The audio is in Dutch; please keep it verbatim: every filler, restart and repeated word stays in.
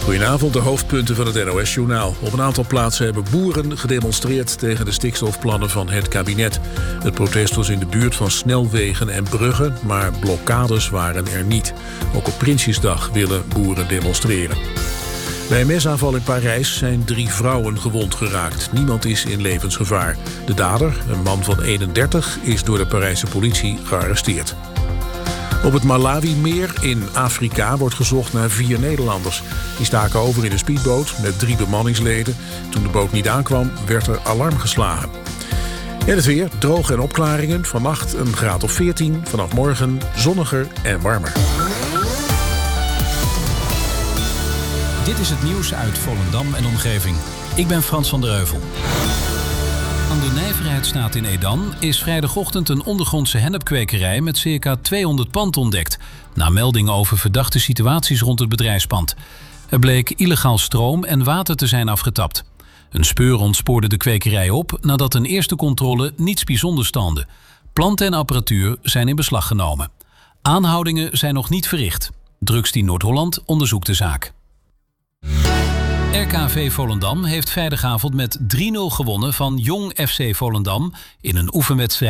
Goedenavond, de hoofdpunten van het N O S-journaal. Op een aantal plaatsen hebben boeren gedemonstreerd tegen de stikstofplannen van het kabinet. Het protest was in de buurt van snelwegen en bruggen, maar blokkades waren er niet. Ook op Prinsjesdag willen boeren demonstreren. Bij een mesaanval in Parijs zijn drie vrouwen gewond geraakt. Niemand is in levensgevaar. De dader, een man van eenendertig, is door de Parijse politie gearresteerd. Op het Malawi-meer in Afrika wordt gezocht naar vier Nederlanders. Die staken over in een speedboot met drie bemanningsleden. Toen de boot niet aankwam, werd er alarm geslagen. En het weer, droog en opklaringen. Vannacht een graad of veertien. Vanaf morgen zonniger en warmer. Dit is het nieuws uit Volendam en omgeving. Ik ben Frans van der Heuvel. Aan de Nijverheidsstraat in Edam is vrijdagochtend een ondergrondse hennepkwekerij met circa tweehonderd pand ontdekt. Na meldingen over verdachte situaties rond het bedrijfspand. Er bleek illegaal stroom en water te zijn afgetapt. Een speurhond spoorde de kwekerij op nadat een eerste controle niets bijzonders toonde. Planten en apparatuur zijn in beslag genomen. Aanhoudingen zijn nog niet verricht. Drugsteam Noord-Holland onderzoekt de zaak. R K V Volendam heeft vrijdagavond met drie nul gewonnen van Jong F C Volendam in een oefenwedstrijd.